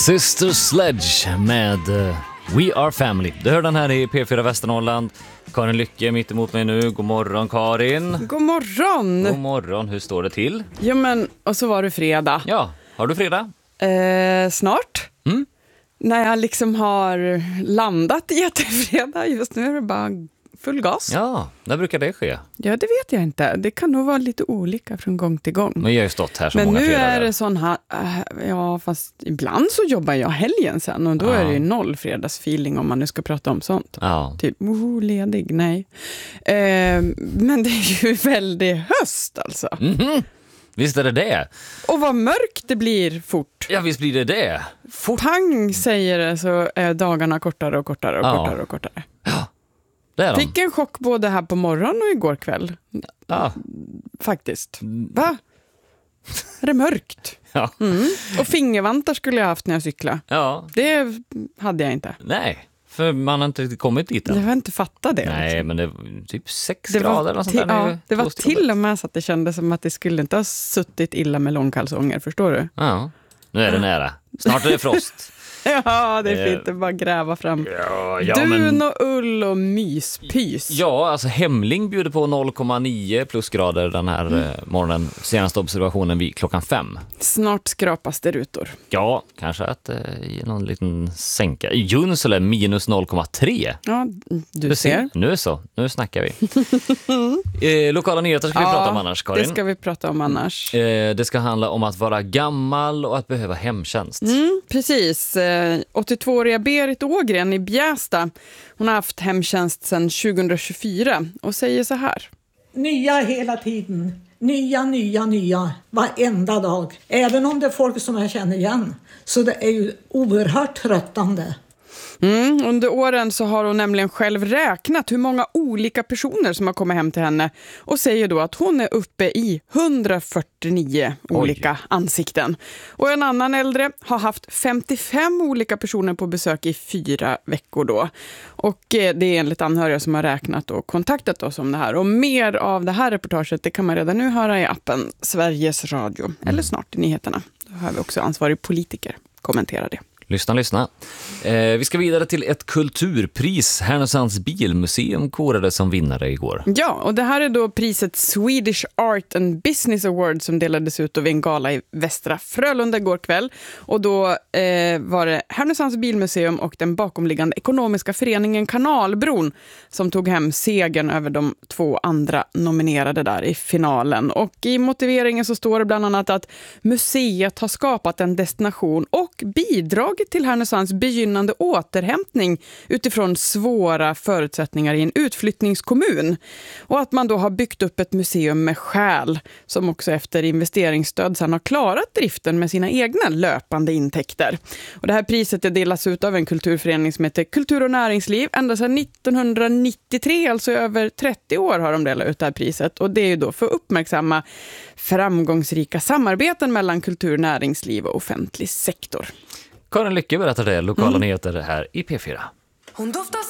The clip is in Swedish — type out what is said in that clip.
Sister Sledge med We Are Family. Du hör den här i P4 Västernorrland. Karin Lycke mitt emot mig nu. God morgon, Karin. God morgon. God morgon, hur står det till? Ja, men, och så var det fredag. Ja, har du fredag? Snart. När jag liksom har landat i att det är fredag. Just nu är det bara full gas. Ja, när brukar det ske? Ja, det vet jag inte. Det kan nog vara lite olika från gång till gång. Men jag har ju stått här så många fredagar. Men nu är det sån här... ja, fast ibland så jobbar jag helgen sen. Och då är det ju noll fredagsfeeling om man nu ska prata om sånt. Ja. Typ, ledig, nej. Men det är ju väldigt höst alltså. Mhm. Visst är det. Och vad mörkt det blir fort. Ja, visst blir det. Fort. Pang säger det, så är dagarna kortare och kortare och Ja. kortare och kortare. Ja, det är de. Fick en chock både här på morgonen och igår kväll. Ja. Faktiskt. Va? Är det mörkt? Ja. Och fingervantar skulle jag haft när jag cyklade. Ja. Det hade jag inte. Nej, för man har inte riktigt kommit dit än. Jag har inte fattat det. Nej, men det var typ 6 Det grader var, eller sånt där. ja, det var till och med så att det kändes som att det skulle inte ha suttit illa med långkalsonger, förstår du? Ja, nu är det nära. Snart är det frost. Ja, det är fint att bara gräva fram dun och ull och myspys. Ja, alltså Hemling bjuder på 0,9 plusgrader den här morgonen. Senaste observationen vid 5:00. Snart skrapas det rutor. Ja, kanske att i någon liten sänka. I Junsele minus 0,3. Ja, du ser. Nu så, nu snackar vi. Lokala nyheter ska vi prata om annars, Karin. Det ska vi prata om annars. Det ska handla om att vara gammal och att behöva hemtjänst. Precis. 82-åriga Berit Ågren i Bjästa. Hon har haft hemtjänst sedan 2024 och säger så här. Nya hela tiden. Nya. Varenda dag. Även om det är folk som jag känner igen. Så det är ju oerhört tröttande. Under åren så har hon nämligen själv räknat hur många olika personer som har kommit hem till henne och säger då att hon är uppe i 149 olika ansikten. Och en annan äldre har haft 55 olika personer på besök i 4 veckor då. Och det är enligt anhöriga som har räknat och kontaktat oss om det här. Och mer av det här reportaget det kan man redan nu höra i appen Sveriges Radio. Eller snart i nyheterna. Då har vi också ansvarig politiker kommentera det. Lyssna. Vi ska vidare till ett kulturpris. Härnösands bilmuseum korade som vinnare igår. Ja, och det här är då priset Swedish Art and Business Award som delades ut vid en gala i Västra Frölunda igår kväll. Och då var det Härnösands bilmuseum och den bakomliggande ekonomiska föreningen Kanalbron som tog hem segern över de 2 andra nominerade där i finalen. Och i motiveringen så står det bland annat att museet har skapat en destination och bidragit till Härnösands begynnande återhämtning utifrån svåra förutsättningar i en utflyttningskommun. Och att man då har byggt upp ett museum med själ som också efter investeringsstöd sedan har klarat driften med sina egna löpande intäkter. Och det här priset delas ut av en kulturförening som heter Kultur och näringsliv. Ända sedan 1993, alltså över 30 år har de delat ut det här priset. Och det är ju då för att uppmärksamma framgångsrika samarbeten mellan kultur, näringsliv och offentlig sektor. Karin Lycke berättar det, lokala nyheter här i P4. Hon doftar